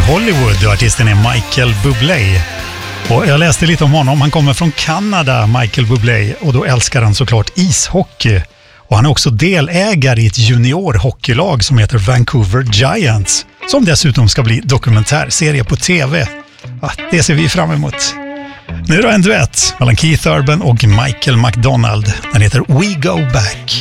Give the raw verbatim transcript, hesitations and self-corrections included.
Hollywood och artisten är Michael Bublé. Och jag läste lite om honom. Han kommer från Kanada, Michael Bublé, och då älskar han såklart ishockey. Och han är också delägare i ett juniorhockeylag som heter Vancouver Giants, som dessutom ska bli dokumentärserie på tv. Ja, det ser vi fram emot. Nu är det en duett mellan Keith Urban och Michael McDonald. Den heter We Go Back.